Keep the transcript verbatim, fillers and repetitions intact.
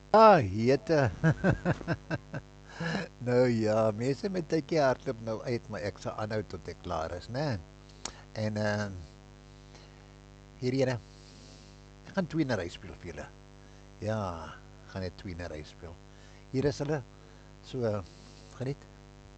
Ah, jete. Nou ja, mense met tydjie hardloop nou uit, maar ek sal aanhou tot ek klaar is, né? En uh hierdie ene, ek gaan twee na ry speel vir julle. Ja, gaan net twee na ry speel. Hier is hulle. So, geniet.